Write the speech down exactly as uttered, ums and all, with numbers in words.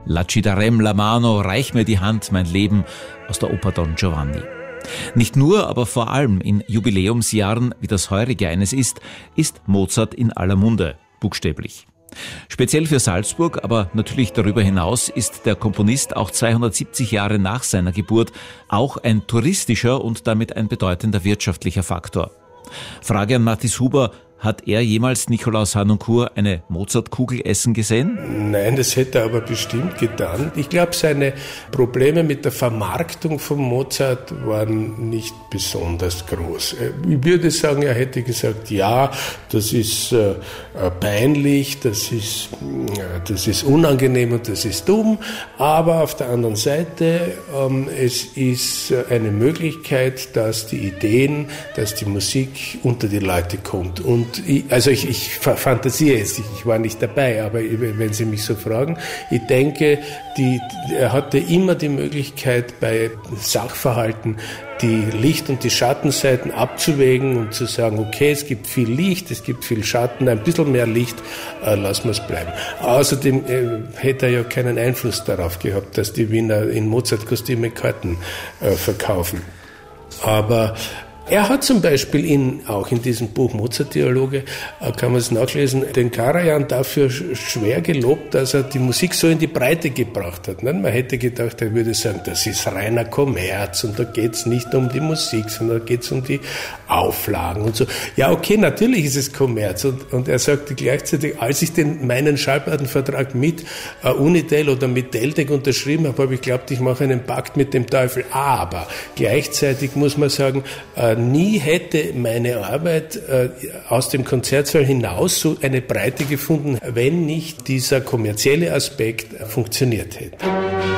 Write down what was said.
La ci darem la mano, reich mir die Hand, mein Leben, aus der Oper Don Giovanni. Nicht nur, aber vor allem in Jubiläumsjahren, wie das heurige eines ist, ist Mozart in aller Munde, buchstäblich. Speziell für Salzburg, aber natürlich darüber hinaus ist der Komponist auch zweihundertsiebzig Jahre nach seiner Geburt auch ein touristischer und damit ein bedeutender wirtschaftlicher Faktor. Frage an Mathis Huber: Hat er jemals Nikolaus Harnoncourt eine Mozartkugel essen gesehen? Nein, das hätte er aber bestimmt getan. Ich glaube, seine Probleme mit der Vermarktung von Mozart waren nicht besonders groß. Ich würde sagen, er hätte gesagt, ja, das ist äh, peinlich, das ist, äh, das ist unangenehm und das ist dumm, aber auf der anderen Seite, ähm, es ist eine Möglichkeit, dass die Ideen, dass die Musik unter die Leute kommt. Und Ich, also ich, ich fantasiere jetzt, ich, ich war nicht dabei, aber wenn Sie mich so fragen, ich denke, die, er hatte immer die Möglichkeit, bei Sachverhalten die Licht- und die Schattenseiten abzuwägen und zu sagen, okay, es gibt viel Licht, es gibt viel Schatten, ein bisschen mehr Licht, äh, lassen wir es bleiben. Außerdem äh, hätte er ja keinen Einfluss darauf gehabt, dass die Wiener in Mozart-Kostüme Karten äh, verkaufen. Aber er hat zum Beispiel in, auch in diesem Buch Mozart-Dialoge, kann man es nachlesen, den Karajan dafür schwer gelobt, dass er die Musik so in die Breite gebracht hat. Man hätte gedacht, er würde sagen, das ist reiner Kommerz und da geht es nicht um die Musik, sondern da geht es um die Auflagen und so. Ja, okay, natürlich ist es Kommerz. Und, und er sagte gleichzeitig, als ich den, meinen Schallplattenvertrag mit uh, Unitel oder mit Teldec unterschrieben habe, habe ich geglaubt, ich mache einen Pakt mit dem Teufel. Aber gleichzeitig muss man sagen, uh, nie hätte meine Arbeit äh, aus dem Konzertsaal hinaus so eine Breite gefunden, wenn nicht dieser kommerzielle Aspekt funktioniert hätte.